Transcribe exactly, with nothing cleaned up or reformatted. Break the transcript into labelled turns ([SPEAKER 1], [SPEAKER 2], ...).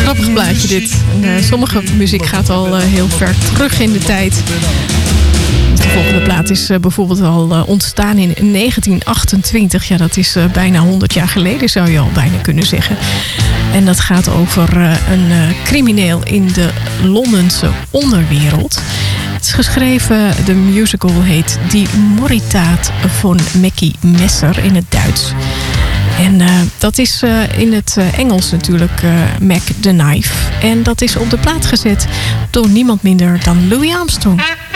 [SPEAKER 1] grappig plaatje dit. En, uh, sommige muziek gaat al uh, heel ver terug in de tijd. De volgende plaat is uh, bijvoorbeeld al uh, ontstaan in negentien achtentwintig. Ja, dat is uh, bijna honderd jaar geleden, zou je al bijna kunnen zeggen. En dat gaat over uh, een uh, crimineel in de Londense onderwereld. Het is geschreven, de musical heet Die Moritat van Mackie Messer in het Duits. En uh, dat is uh, in het uh, Engels natuurlijk uh, Mac the Knife. En dat is op de plaat gezet door niemand minder dan Louis Armstrong.